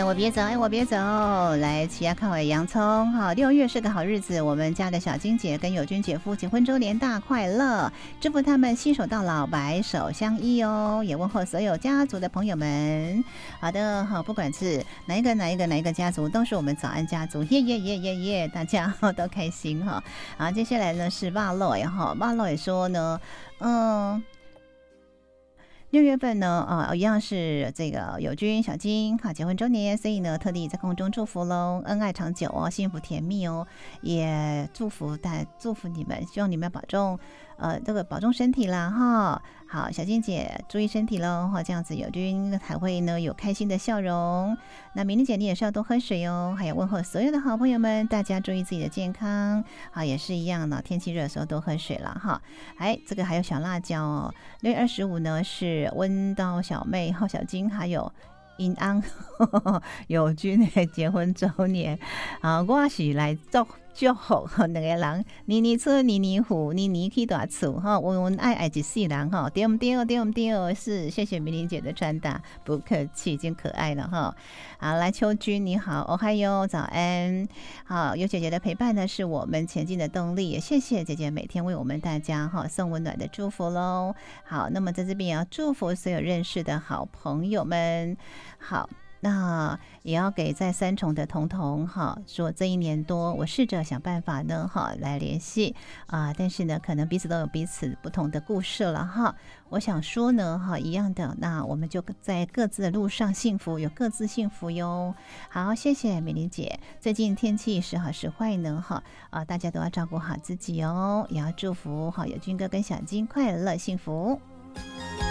哎，我别走，哎，我别走！来，齐亚靠尾洋葱哈，6月是个好日子，我们家的小金姐跟友军姐夫结婚周年大快乐，祝福他们携手到老，白首相依哦！也问候所有家族的朋友们。好的，好，不管是哪一个家族，都是我们早安家族，耶耶耶耶耶，大家都开心哈。好，接下来呢是瓦洛也哈，瓦洛也说呢，6月份呢，一样是这个友军小金哈结婚周年，所以呢，特地在空中祝福喽，恩爱长久哦，幸福甜蜜哦，也祝福你们，希望你们要保重，这个保重身体啦哈。好，小金姐注意身体喽哈，这样子友军才会呢有开心的笑容。那明玲姐你也是要多喝水哦，还有问候所有的好朋友们，大家注意自己的健康。好，也是一样呢，天气热的时候多喝水了哈。哎，这个还有小辣椒哦，6月25呢是温刀小妹、浩小金还有尹安友军的结婚周年啊，我是来祝福两个人年年出年年富，年年去大厝哈，恩恩爱爱一世人哈，对不对？对不对？是，谢谢明玲姐的传达，不客气，已经可爱了哈。好，来秋君你好，哦嗨哟，早安。好，有姐姐的陪伴呢，是我们前进的动力，也谢谢姐姐每天为我们大家哈送温暖的祝福喽。好，那么在这边也要祝福所有认识的好朋友们。好。那也要给在三重的彤彤哈，说这1年多，我试着想办法呢哈来联系但是呢，可能彼此都有彼此不同的故事了哈。我想说呢哈，一样的，那我们就在各自的路上幸福，有各自幸福哟。好，谢谢美玲姐。最近天气时好时坏呢哈大家都要照顾好自己哦，也要祝福哈友军哥跟小金快乐幸福。